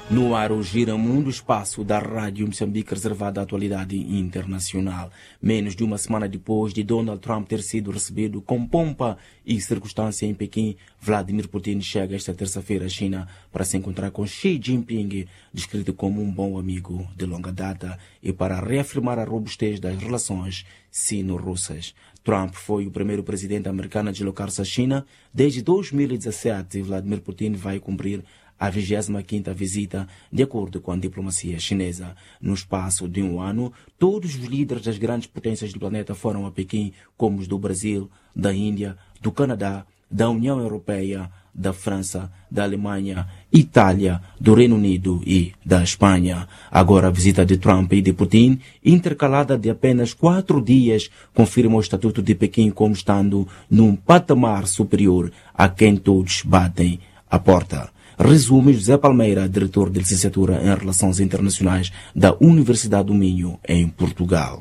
No ar o Gira Mundo, espaço da Rádio Moçambique reservado à atualidade internacional. Menos de uma semana depois de Donald Trump ter sido recebido com pompa e circunstância em Pequim, Vladimir Putin chega esta terça-feira à China para se encontrar com Xi Jinping, descrito como um bom amigo de longa data, e para reafirmar a robustez das relações sino-russas. Trump foi o primeiro presidente americano a deslocar-se à China desde 2017 e Vladimir Putin vai cumprir a 25ª visita, de acordo com a diplomacia chinesa. No espaço de um ano, todos os líderes das grandes potências do planeta foram a Pequim, como os do Brasil, da Índia, do Canadá, da União Europeia, da França, da Alemanha, Itália, do Reino Unido e da Espanha. Agora a visita de Trump e de Putin, intercalada de apenas 4 dias, confirma o Estatuto de Pequim como estando num patamar superior a quem todos batem a porta. Resume José Palmeira, diretor de licenciatura em Relações Internacionais da Universidade do Minho, em Portugal.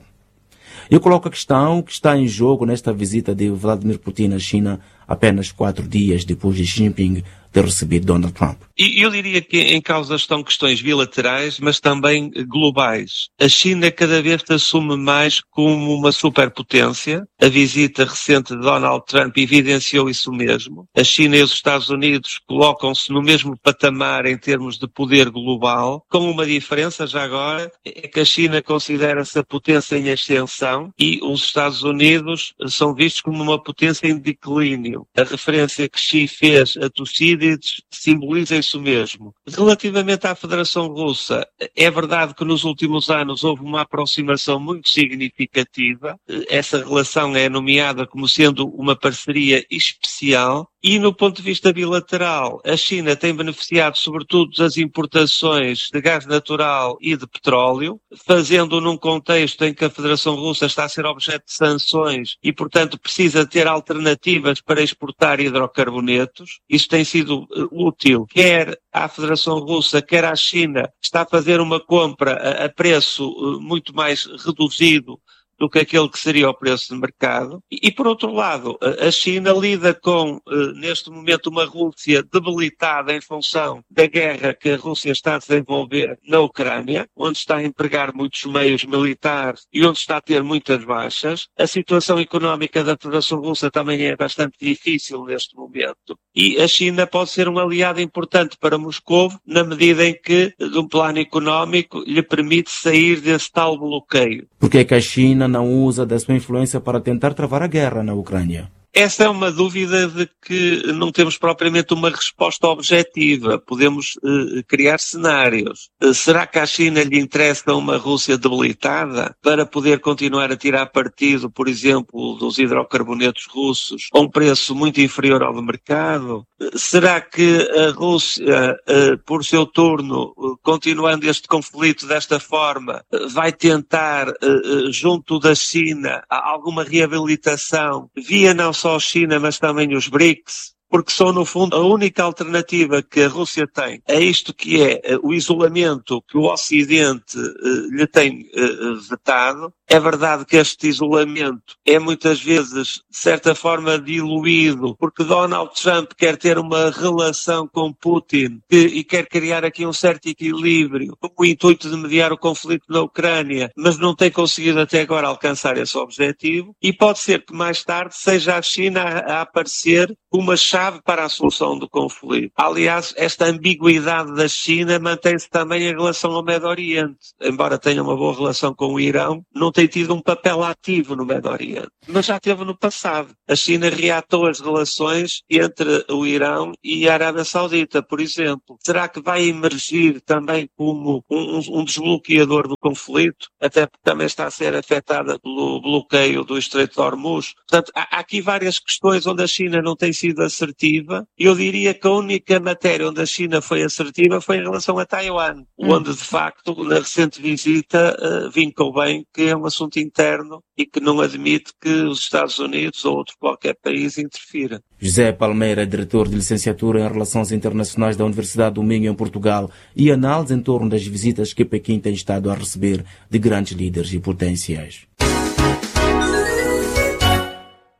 Eu coloco a questão que está em jogo nesta visita de Vladimir Putin à China apenas 4 dias depois de Xi Jinping ter recebido Donald Trump. E eu diria que em causa estão questões bilaterais, mas também globais. A China cada vez se assume mais como uma superpotência. A visita recente de Donald Trump evidenciou isso mesmo. A China e os Estados Unidos colocam-se no mesmo patamar em termos de poder global, com uma diferença já agora, é que a China considera-se a potência em ascensão e os Estados Unidos são vistos como uma potência em declínio. A referência que Xi fez a Tucídides simboliza isso mesmo. Relativamente à Federação Russa, é verdade que nos últimos anos houve uma aproximação muito significativa. Essa relação é nomeada como sendo uma parceria especial. E no ponto de vista bilateral, a China tem beneficiado sobretudo das importações de gás natural e de petróleo, fazendo num contexto em que a Federação Russa está a ser objeto de sanções e, portanto, precisa ter alternativas para exportar hidrocarbonetos. Isso tem sido útil, quer à Federação Russa, quer à China, está a fazer uma compra a preço muito mais reduzido do que aquele que seria o preço de mercado. E por outro lado, a China lida com, neste momento, uma Rússia debilitada em função da guerra que a Rússia está a desenvolver na Ucrânia, onde está a empregar muitos meios militares e onde está a ter muitas baixas. A situação económica da Federação Russa também é bastante difícil neste momento. E a China pode ser um aliado importante para Moscou, na medida em que, de um plano económico, lhe permite sair desse tal bloqueio. Por que é que a China não usa da sua influência para tentar travar a guerra na Ucrânia? Essa é uma dúvida de que não temos propriamente uma resposta objetiva. Podemos criar cenários. Será que à China lhe interessa uma Rússia debilitada para poder continuar a tirar partido, por exemplo, dos hidrocarbonetos russos a um preço muito inferior ao do mercado? Será que a Rússia, por seu turno, continuando este conflito desta forma, vai tentar, junto da China, alguma reabilitação via não só a China, mas também os BRICS, porque são, no fundo, a única alternativa que a Rússia tem a isto que é o isolamento que o Ocidente lhe tem vetado. É verdade que este isolamento é muitas vezes, de certa forma, diluído, porque Donald Trump quer ter uma relação com Putin e quer criar aqui um certo equilíbrio, com o intuito de mediar o conflito na Ucrânia, mas não tem conseguido até agora alcançar esse objetivo, e pode ser que mais tarde seja a China a aparecer como uma chave para a solução do conflito. Aliás, esta ambiguidade da China mantém-se também em relação ao Médio Oriente. Embora tenha uma boa relação com o Irão, não tem tido um papel ativo no Médio Oriente, mas já teve no passado. A China reatou as relações entre o Irão e a Arábia Saudita, por exemplo. Será que vai emergir também como um desbloqueador do conflito? Até porque também está a ser afetada pelo bloqueio do Estreito de Hormuz. Portanto, há aqui várias questões onde a China não tem sido assertiva. Eu diria que a única matéria onde a China foi assertiva foi em relação a Taiwan, onde, de facto, na recente visita, vincou bem que é um assunto interno e que não admite que os Estados Unidos ou outro qualquer país interfira. José Palmeira, diretor de licenciatura em Relações Internacionais da Universidade do Minho, em Portugal, e análise em torno das visitas que Pequim tem estado a receber de grandes líderes e potências.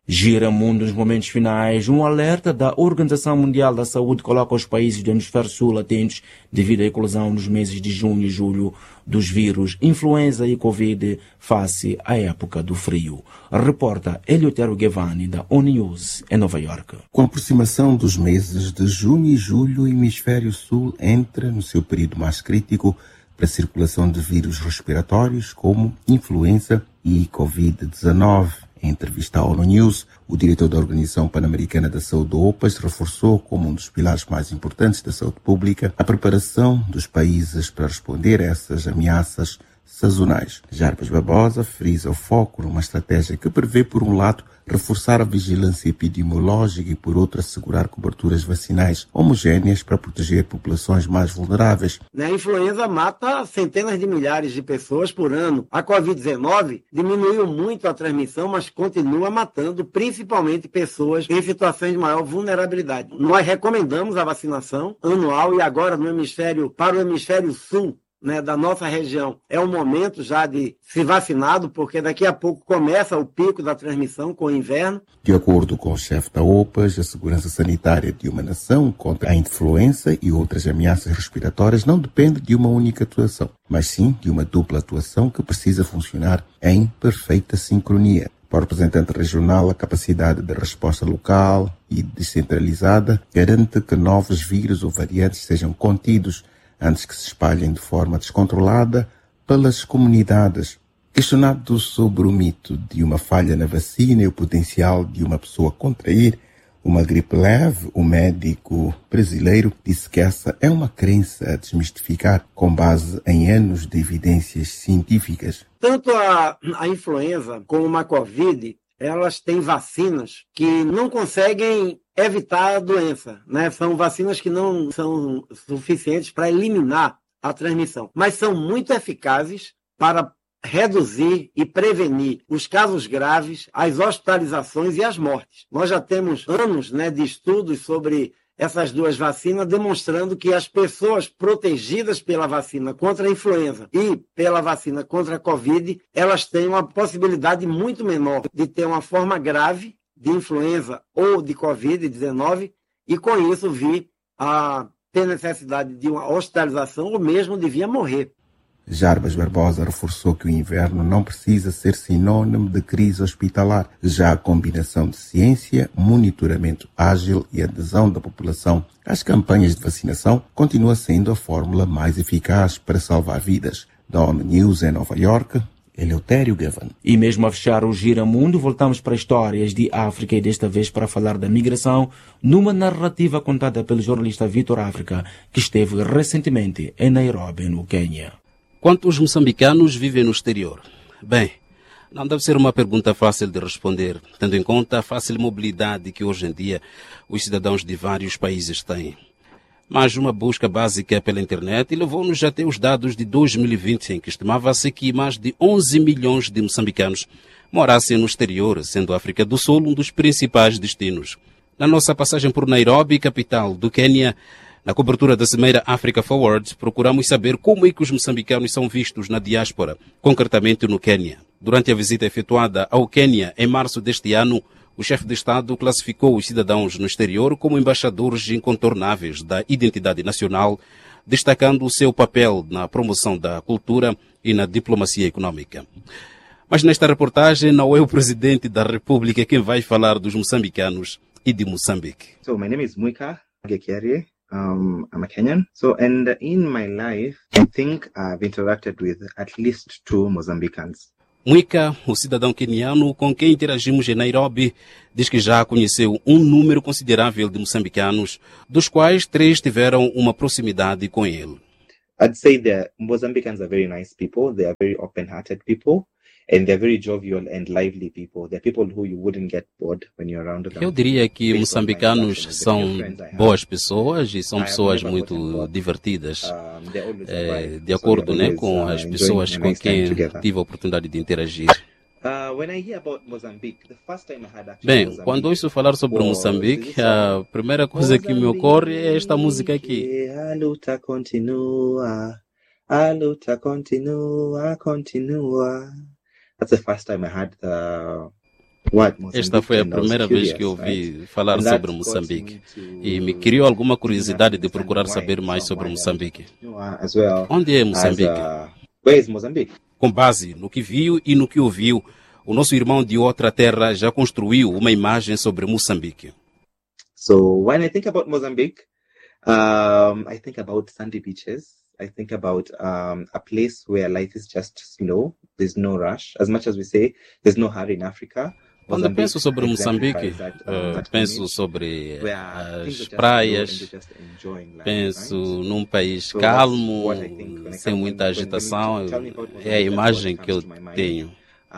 Gira Mundo nos momentos finais. Um alerta da Organização Mundial da Saúde coloca os países do Hemisfério Sul atentos devido à eclosão nos meses de junho e julho dos vírus influenza e Covid face à época do frio. Reporta Eleutério Gavani da ONU News em Nova York. Com a aproximação dos meses de junho e julho, o Hemisfério Sul entra no seu período mais crítico para a circulação de vírus respiratórios como influenza e Covid-19. Em entrevista à ONU News, o diretor da Organização Pan-Americana da Saúde, OPAS, reforçou como um dos pilares mais importantes da saúde pública a preparação dos países para responder a essas ameaças sazonais. Jarbas Barbosa frisa o foco numa estratégia que prevê, por um lado, reforçar a vigilância epidemiológica e, por outro, assegurar coberturas vacinais homogéneas para proteger populações mais vulneráveis. A influenza mata centenas de milhares de pessoas por ano. A Covid-19 diminuiu muito a transmissão, mas continua matando principalmente pessoas em situações de maior vulnerabilidade. Nós recomendamos a vacinação anual e agora para o hemisfério sul, da nossa região, é o momento já de se vacinado, porque daqui a pouco começa o pico da transmissão com o inverno. De acordo com o chefe da OPAS, a segurança sanitária de uma nação contra a influenza e outras ameaças respiratórias não depende de uma única atuação, mas sim de uma dupla atuação que precisa funcionar em perfeita sincronia. Para o representante regional, a capacidade de resposta local e descentralizada garante que novos vírus ou variantes sejam contidos antes que se espalhem de forma descontrolada pelas comunidades. Questionado sobre o mito de uma falha na vacina e o potencial de uma pessoa contrair uma gripe leve, o médico brasileiro disse que essa é uma crença a desmistificar com base em anos de evidências científicas. Tanto a influenza como a Covid, elas têm vacinas que não conseguem evitar a doença, São vacinas que não são suficientes para eliminar a transmissão, mas são muito eficazes para reduzir e prevenir os casos graves, as hospitalizações e as mortes. Nós já temos anos, de estudos sobre essas duas vacinas, demonstrando que as pessoas protegidas pela vacina contra a influenza e pela vacina contra a Covid, elas têm uma possibilidade muito menor de ter uma forma grave de influenza ou de Covid-19 e, com isso, vir a ter necessidade de uma hospitalização ou mesmo de vir a morrer. Jarbas Barbosa reforçou que o inverno não precisa ser sinônimo de crise hospitalar. Já a combinação de ciência, monitoramento ágil e adesão da população às campanhas de vacinação continua sendo a fórmula mais eficaz para salvar vidas. Da ONU News em Nova York, Eleutério Gavan. E mesmo a fechar o Giramundo, voltamos para histórias de África e desta vez para falar da migração, numa narrativa contada pelo jornalista Vitor África, que esteve recentemente em Nairobi, no Quênia. Quantos moçambicanos vivem no exterior? Bem, não deve ser uma pergunta fácil de responder, tendo em conta a fácil mobilidade que hoje em dia os cidadãos de vários países têm. Mas uma busca básica pela internet levou-nos até os dados de 2020, em que estimava-se que mais de 11 milhões de moçambicanos morassem no exterior, sendo a África do Sul um dos principais destinos. Na nossa passagem por Nairobi, capital do Quênia, na cobertura da Cimeira Africa Forward, procuramos saber como é que os moçambicanos são vistos na diáspora, concretamente no Quênia. Durante a visita efetuada ao Quênia em março deste ano, o chefe de Estado classificou os cidadãos no exterior como embaixadores incontornáveis da identidade nacional, destacando o seu papel na promoção da cultura e na diplomacia econômica. Mas nesta reportagem não é o presidente da República quem vai falar dos moçambicanos e de Moçambique. So my name is Muika Gekiarie. I'm a Kenyan. And in my life, I think I've interacted with at least 2 Mozambicans. Muika, o cidadão queniano com quem interagimos em Nairobi, diz que já conheceu um número considerável de moçambicanos, dos quais 3 tiveram uma proximidade com ele. I'd say that Mozambicans are very nice people. They are very open-hearted people. And they're very jovial and lively people. They're people who you wouldn't get bored when you're around them. Eu diria que moçambicanos são boas pessoas e são pessoas muito divertidas. De acordo, com as pessoas com quem tive a oportunidade de interagir. Bem, quando ouço falar sobre Moçambique, a primeira coisa que me ocorre é esta música aqui. A luta continua, a luta continua, continua. That's the first time I heard what Mozambique. Esta foi a and I was primeira vez que eu curious, ouvi right? falar And that sobre got Moçambique me to e me criou alguma curiosidade de understand procurar why saber mais some sobre why Moçambique. as well Onde é as Moçambique? where is Mozambique? Com base no que viu e no que ouviu, o nosso irmão de outra terra já construiu uma imagem sobre Moçambique. So when I think about Mozambique, I think about sandy beaches. I think about a place where life is just slow. There's no rush. As much as we say, there's no hurry in Africa. Quando penso sobre Moçambique, exemplifies that penso image, sobre where as things are just slow and praias, you're just enjoying life, penso right? num país So that's calmo, what I think when I sem come- muita when agitação. you tell me about É a Mozambique, that's imagem what que eu comes to my mind. tenho.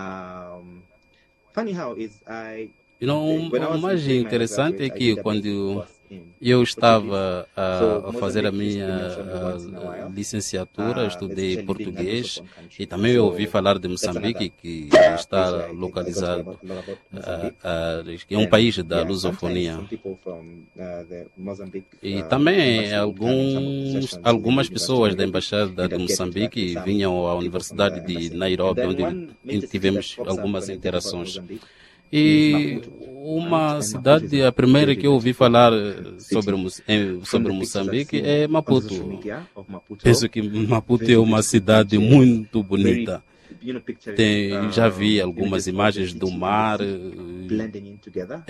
Funny how is I E não, when I o was mais doing my interessante é undergraduate, I que did a quando basic course in eu Portuguese. estava So a fazer a Mozambique used to be minha mentioned once in a while. licenciatura, estudei Especially being a português Lusophone country. e também eu ouvi So falar de that's Moçambique, another, que place está where I think I got to localizado, learn a lot about Mozambique. que é um And, país da yeah, lusofonia. sometimes some people from the Mozambique, E também embassy would come in some of the sessions in the algumas University of pessoas da Nairobi, Embaixada and de I'd get into that Moçambique with some vinham à people from Universidade the de embassy. Nairobi, And then onde one major city tivemos that pops up algumas when I think about interações. Mozambique E is Maputo, uma right? And cidade, Maputo is a a primeira very que eu ouvi beautiful falar city. sobre From sobre the pictures I've Moçambique seen é on Maputo. social media of Maputo, Penso que Maputo very é uma beautiful cidade beaches, muito very, bonita. picturing, Já vi just algumas gorgeous imagens do city and mar. the sea blending in together.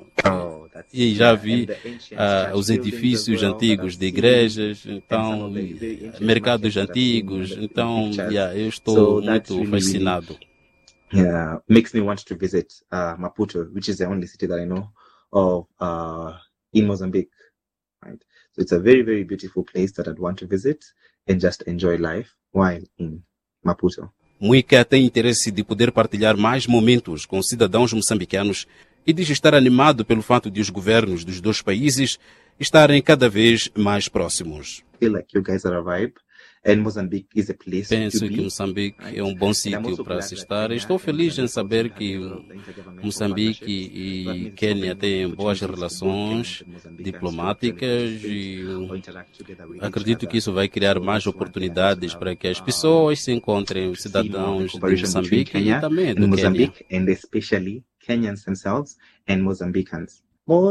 E já vi and the ancient church os buildings edifícios as well that antigos I've de seen, igrejas, and some então of the very ancient mercados markets that I've seen antigos. in the Então, pictures. eu estou So that's muito really, fascinado. makes me want to visit Maputo, which is the only city that I know of in Mozambique. Right, so it's a very, very beautiful place that I'd want to visit and just enjoy life while in Maputo. Muica tem interesse de poder partilhar mais momentos com cidadãos moçambicanos e diz estar animado pelo fato de os governos dos dois países estarem cada vez mais próximos. Feel like you guys are a vibe, and Mozambique is a place Penso to que be. Moçambique é um bom sítio para se estar. Estou feliz em saber que Moçambique e Quênia têm boas relações diplomáticas e acredito que isso vai criar mais oportunidades para que as pessoas se encontrem, os cidadãos de Moçambique e também do Quênia. And especially Kenyans themselves and Mozambicans.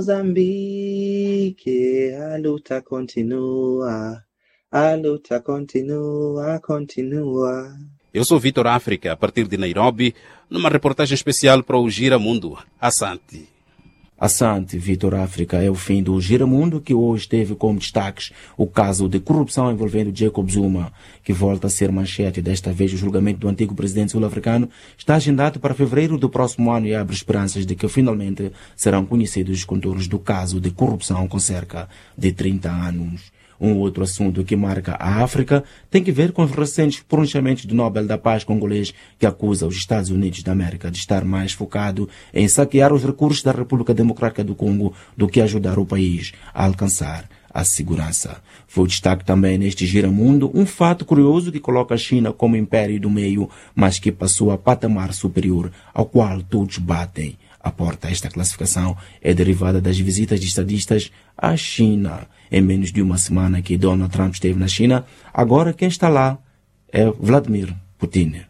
Moçambique, a luta continua. A luta continua, continua. Eu sou Vitor África, a partir de Nairobi, numa reportagem especial para o Gira Mundo. Asante. Asante, Vitor África, é o fim do Giramundo, que hoje teve como destaques o caso de corrupção envolvendo Jacob Zuma, que volta a ser manchete. Desta vez, o julgamento do antigo presidente sul-africano está agendado para fevereiro do próximo ano e abre esperanças de que finalmente serão conhecidos os contornos do caso de corrupção com cerca de 30 anos. Um outro assunto que marca a África tem que ver com os recentes pronunciamentos do Nobel da Paz congolês, que acusa os Estados Unidos da América de estar mais focado em saquear os recursos da República Democrática do Congo do que ajudar o país a alcançar a segurança. Foi o destaque também neste Giramundo um fato curioso que coloca a China como império do meio, mas que passou a patamar superior ao qual todos batem a porta. Esta classificação é derivada das visitas de estadistas à China. Em menos de uma semana que Donald Trump esteve na China, agora quem está lá é Vladimir Putin.